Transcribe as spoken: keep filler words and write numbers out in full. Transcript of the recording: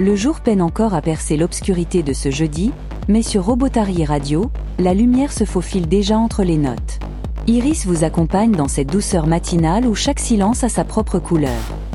Le jour peine encore à percer l'obscurité de ce jeudi, mais sur Robotary Radio, la lumière se faufile déjà entre les notes. Iris vous accompagne dans cette douceur matinale où chaque silence a sa propre couleur.